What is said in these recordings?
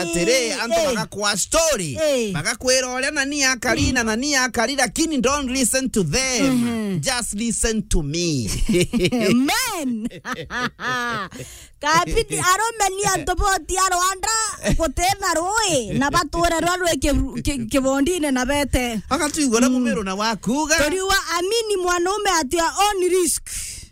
atire anto bagakwa story bagakwira oria nani akari na nani akari lakini don't listen to them just listen to me man kapiti aromeni antoboti arwanda kutena roe na batura rwe kibondine na bete akatu igora mumero na wakuga toriwa amini mwanaume atia on risk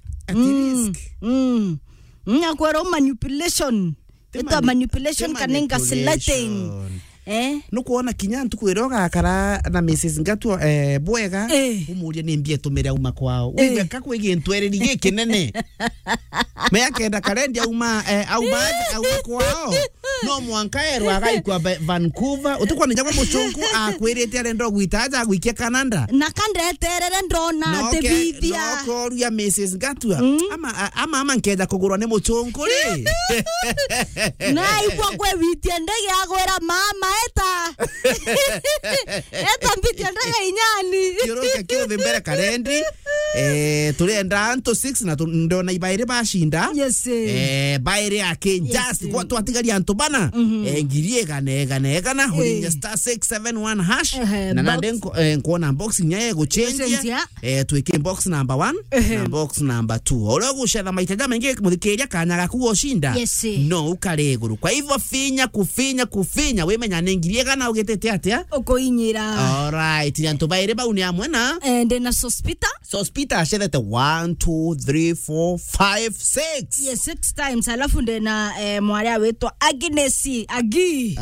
Nyakwero manipulation. Ito manipulation kaninga selecting. No kuona kinyantu kwiroga kara na Mrs. Ngatu bwega umuria nimbie tumira uma kwao. Wiwe kakwege ntwere ni gikinene. Meya kenda karendi uma kwao. No mwankaero agaikwa Vancouver. Utukwa njagwa muchungu akwirete arendo gwitaja gwikia Canada. Na kandeterere ndona tebithia. No koru ya Mrs. Ngatu. Ama nkenda kugurwa ne muchungu ri. Na ikwa kwe witie ndege agwera mama eta mbitia ndege inyani. Kiro mbere karendi. Turenda anto 6 na ndona ibaire bashinda. Yes. Baire yake just kwa twatigaria anto bana. Ngirie gana horinga *671 hash na nande nkuona box nyaye guchange twike box number 1 na box number 2 olo gushara maitaja mengi muthikiria kanyaga kuoshinda no ukareguru kwa hivyo kufinya wemenya nengirie gana ugetete atia ukoinyira. Alright yanto baire ba unia mwena na sospita shedete 1 2 3 4 5 6 yes 6 times alafu ndena mwaria wetu Agnes Agi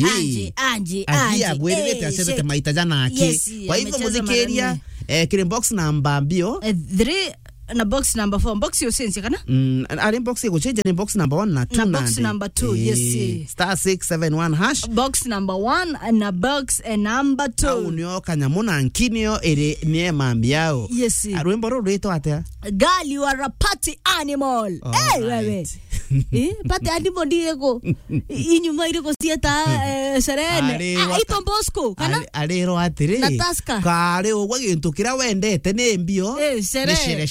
agwirite ashedete maitaja nake kwa hivyo muthikiria kile box number mbio 3 na box number 4 box yo sense kana ari box yo change ni box number 1 na 2 na box number 2 yes *671 hash box number 1 na box number 2 au nyo kanyamuna nkinio ere nie mambiao yes arwembo rito atia girl you are a party animal wewe party animal ndiego inyuma iriko sieta serene ito Bosco kana arero atire Nataska kare ogwa gintu kira wendete ne mbio serene